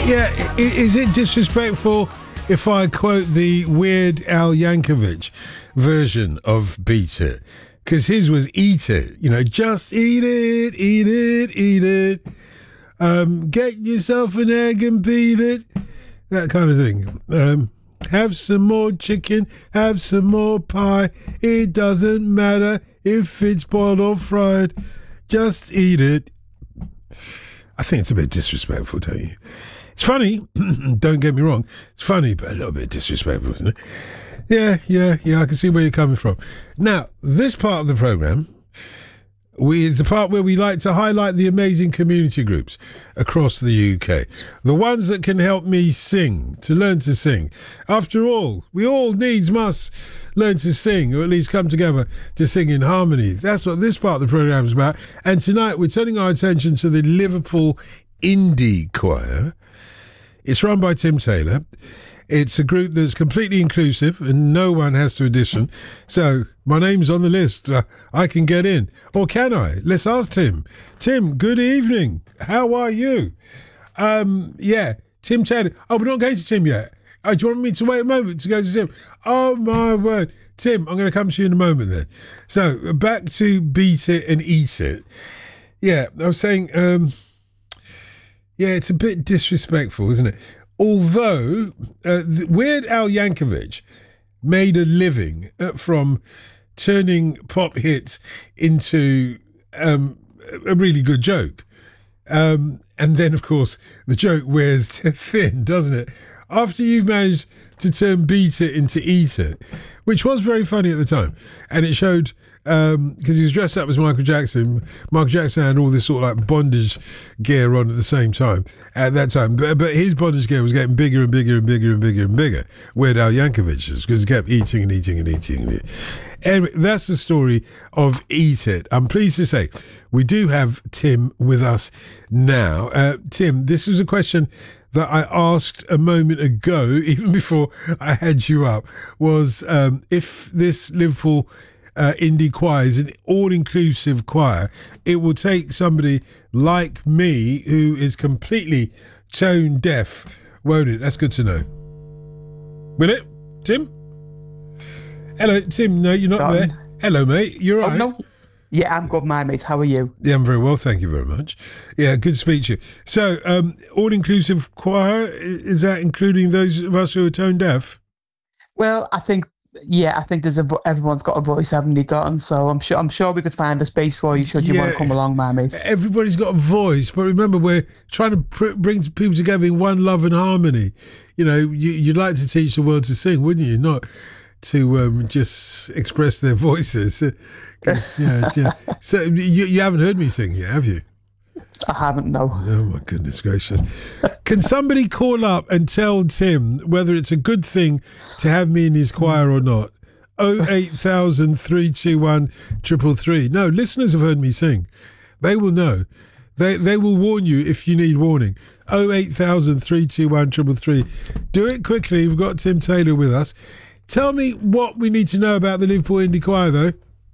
Yeah, is it disrespectful if I quote the Weird Al Yankovic version of Beat It? Because his was Eat It. You know, just eat it, eat it, eat it. Get yourself an egg and beat it. That kind of thing. Have some more chicken, have some more pie. It doesn't matter if it's boiled or fried. Just eat it. I think it's a bit disrespectful, don't you? It's funny, don't get me wrong. It's funny, but a little bit disrespectful, isn't it? Yeah, I can see where you're coming from. Now, this part of the programme is the part where we like to highlight the amazing community groups across the UK. The ones that can help me sing, to learn to sing. After all, we all must learn to sing, or at least come together to sing in harmony. That's what this part of the programme is about. And tonight we're turning our attention to the Liverpool Indie Choir. It's run by Tim Taylor. It's a group that's completely inclusive and no one has to audition. So my name's on the list. I can get in. Or can I? Let's ask Tim. Tim, good evening. How are you? Yeah, Tim Taylor. Oh, we're not going to Tim yet. Oh, do you want me to wait a moment to go to Tim? Oh, my word. Tim, I'm going to come to you in a moment then. So back to Beat It and Eat It. Yeah, I was saying... yeah, it's a bit disrespectful, isn't it? Although Weird Al Yankovic made a living from turning pop hits into a really good joke. And then, of course, the joke wears thin, doesn't it? After you've managed to turn Beat It into Eat It, which was very funny at the time, and it showed... because he was dressed up as Michael Jackson. Michael Jackson had all this sort of like bondage gear on at the same time at that time, but his bondage gear was getting bigger and bigger and bigger and bigger and bigger. Weird Al Yankovic's, because he kept eating and eating and eating and eating. Anyway, that's the story of Eat It. I'm pleased to say we do have Tim with us now. Tim, this is a question that I asked a moment ago, even before I had you up, was if this Liverpool indie choir is an all-inclusive choir, it will take somebody like me who is completely tone deaf, won't it? That's good to know. Will it, Tim? Hello, Tim. No, you're not there. Hello, mate. You're right. Oh, no. Yeah, I'm good, my mate. How are you? Yeah, I'm very well, thank you very much. Yeah, good to speak to you. So, all-inclusive choir, is that including those of us who are tone deaf? Well, I think there's everyone's got a voice, haven't they, Don? So I'm sure we could find a space for you should you want to come along, my mate. Everybody's got a voice, but remember, we're trying to bring people together in one love and harmony. You know, you'd like to teach the world to sing, wouldn't you? Not to just express their voices. Yeah. So you haven't heard me sing yet, have you? I haven't, no. Oh, my goodness gracious. Can somebody call up and tell Tim whether it's a good thing to have me in his choir or not? 08000 321 333. No, listeners have heard me sing. They will know. They will warn you if you need warning. 08000 321 333. Do it quickly. We've got Tim Taylor with us. Tell me what we need to know about the Liverpool Indie Choir, though.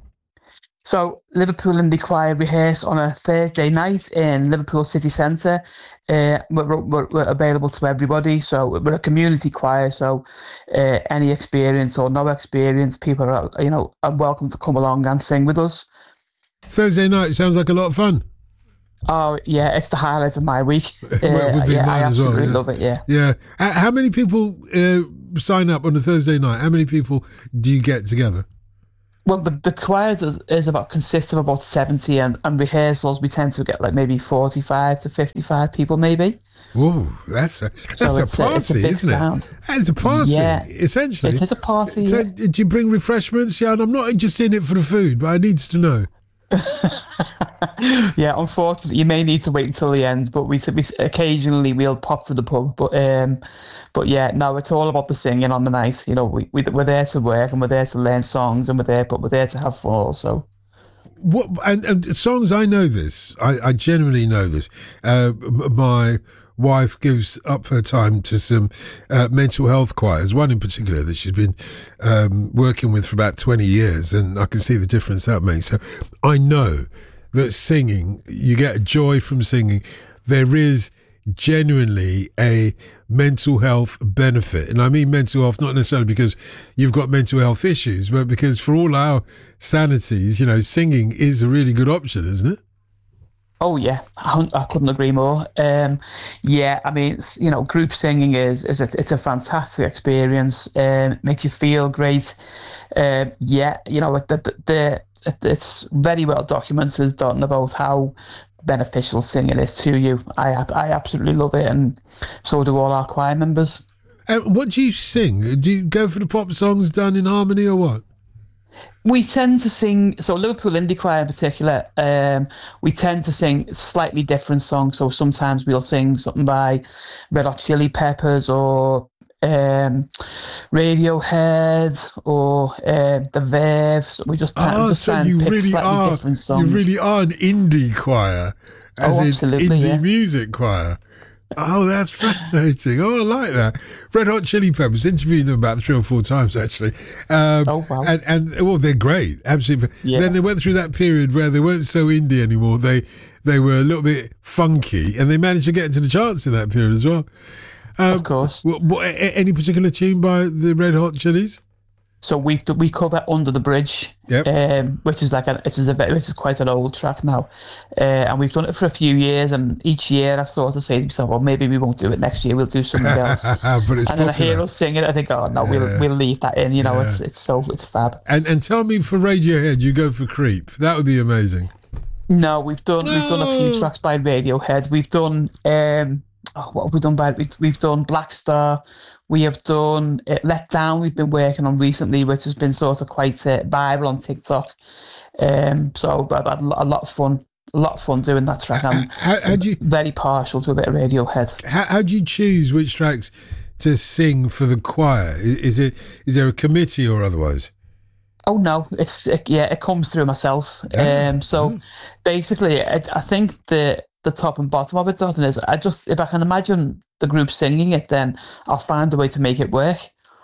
So, Liverpool Indie Choir rehearse on a Thursday night in Liverpool City Centre. We're available to everybody. So, we're a community choir. So, any experience or no experience, people are welcome to come along and sing with us. Thursday night sounds like a lot of fun. Oh, yeah, it's the highlight of my week. I absolutely love it, yeah. Yeah. How many people sign up on a Thursday night? How many people do you get together? Well, the choir consists of about 70, and rehearsals we tend to get like maybe 45 to 55 people, maybe. Oh, that's a party, isn't it? That's a party, essentially. It is a party. So, do you bring refreshments? Yeah, and I'm not just in it for the food, but I need to know. Yeah, unfortunately, you may need to wait until the end, but we occasionally we'll pop to the pub. But yeah, no, it's all about the singing on the night. You know, we're there to work and we're there to learn songs and we're there to have fun also. What and songs? I know this. I genuinely know this. My wife gives up her time to some mental health choirs, one in particular that she's been working with for about 20 years, and I can see the difference that makes. So I know that singing, you get a joy from singing. There is genuinely a mental health benefit. And I mean mental health, not necessarily because you've got mental health issues, but because for all our sanities, singing is a really good option, isn't it? Oh yeah, I couldn't agree more. Yeah, I mean, group singing it's a fantastic experience. Makes you feel great. Yeah, it's very well documented, Dalton, about how beneficial singing is to you. I absolutely love it, and so do all our choir members. What do you sing? Do you go for the pop songs done in harmony or what? We tend to sing, so Liverpool Indie Choir in particular, we tend to sing slightly different songs. So sometimes we'll sing something by Red Hot Chili Peppers or Radiohead or The Verve. So we just tend to so you pick really slightly different songs. You really are an indie choir, as in indie music choir. Oh, that's fascinating. Oh, I like that. Red Hot Chili Peppers, interviewed them about 3 or 4 times, actually. Oh, wow. And well, they're great. Absolutely. Yeah. Then they went through that period where they weren't so indie anymore. They were a little bit funky, and they managed to get into the charts in that period as well. Of course. Any particular tune by the Red Hot Chilies? So we cover Under the Bridge, which is quite an old track now, and we've done it for a few years. And each year I sort of say to myself, well, maybe we won't do it next year. We'll do something else. But it's and then I hear us sing it. I think, oh no, we'll leave that in. It's fab. And tell me, for Radiohead, you go for Creep. That would be amazing. No, we've done a few tracks by Radiohead. We've done what have we done we've done Black Star. We have done Let Down, we've been working on recently, which has been sort of quite viral on TikTok. So I've had a lot of fun doing that track. I'm very partial to a bit of Radiohead. How do you choose which tracks to sing for the choir? Is there a committee or otherwise? Oh no, it comes through myself. Basically, I think the top and bottom of it, Dalton, is if I can imagine the group singing it, then I'll find a way to make it work.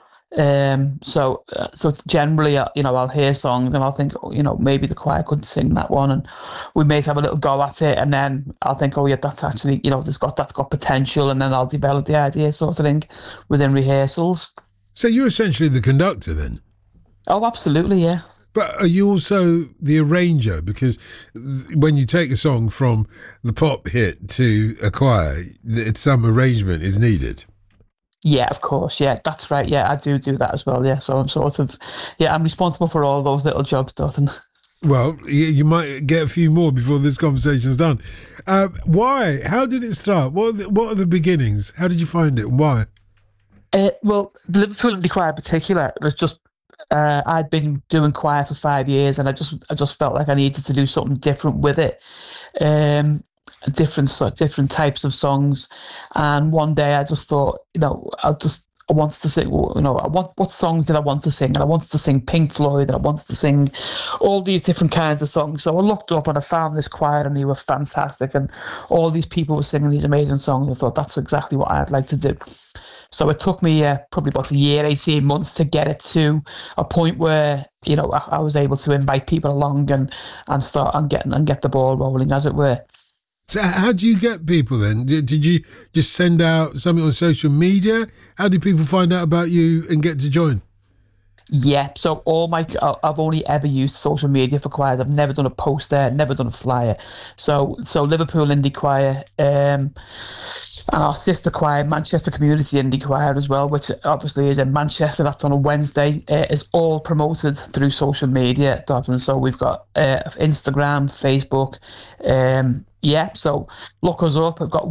So generally, I'll hear songs and I'll think, maybe the choir couldn't sing that one, and we may have a little go at it, and then I'll think, oh yeah, that's actually, that's got potential, and then I'll develop the idea, sort of thing, within rehearsals. So you're essentially the conductor then? Oh, absolutely, yeah. But are you also the arranger? Because when you take a song from the pop hit to a choir, some arrangement is needed. Yeah, of course. Yeah, that's right. Yeah, I do that as well. Yeah, so I'm responsible for all those little jobs, Dalton. Well, you might get a few more before this conversation's done. Why? How did it start? What are the beginnings? How did you find it? Why? Well, the Liverpool Indie Choir in particular was just. I'd been doing choir for 5 years, and I just felt like I needed to do something different with it, different types of songs. And one day I just thought, I wanted to sing. What songs did I want to sing? And I wanted to sing Pink Floyd, and I wanted to sing all these different kinds of songs. So I looked up and I found this choir, and they were fantastic, and all these people were singing these amazing songs. I thought that's exactly what I'd like to do. So it took me probably about a year, 18 months to get it to a point where, I was able to invite people along and start and get the ball rolling, as it were. So how do you get people then? Did you just send out something on social media? How did people find out about you and get to join? Yeah, so I've only ever used social media for choirs. I've never done a poster, never done a flyer. So Liverpool Indie Choir, and our sister choir, Manchester Community Indie Choir as well, which obviously is in Manchester. That's on a Wednesday. Is all promoted through social media, Dalton. So we've got Instagram, Facebook. So look us up. We've got